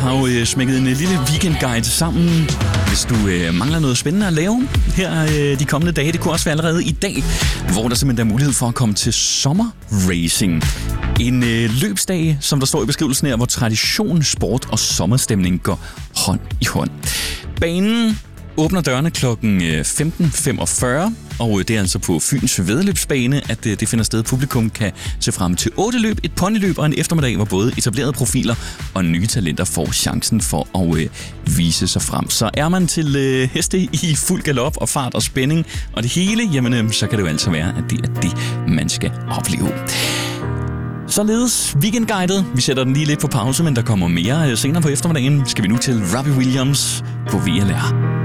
har jo smækket en lille weekendguide sammen. Hvis du mangler noget spændende at lave her de kommende dage, det kunne også være allerede i dag, hvor der simpelthen er mulighed for at komme til sommerracing. En løbsdag, som der står i beskrivelsen her, hvor tradition, sport og sommerstemning går hånd i hånd. Banen åbner dørene kl. 15.45, og det er altså på Fyns Væddeløbsbane, at det finder sted. Publikum kan se frem til 8 løb, et ponyløb og en eftermiddag, hvor både etablerede profiler og nye talenter får chancen for at vise sig frem. Så er man til heste i fuld galop og fart og spænding og det hele, jamen så kan det jo altså være, at det er det, man skal opleve. Således weekendguidet. Vi sætter den lige lidt på pause, men der kommer mere senere på eftermiddagen. Skal vi nu til Robbie Williams på VLR.